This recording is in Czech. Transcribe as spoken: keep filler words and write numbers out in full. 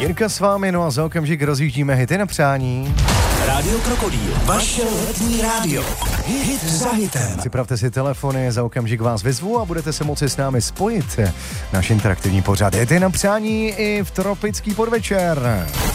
Jirka s vámi, no a za okamžik rozjíždíme hity na přání. Rádio Krokodýl, vaše letní rádio. Hit za hitem. Připravte si telefony, za okamžik vás vyzvu a budete se moci s námi spojit. Náš interaktivní pořad Hity na přání i v tropický podvečer.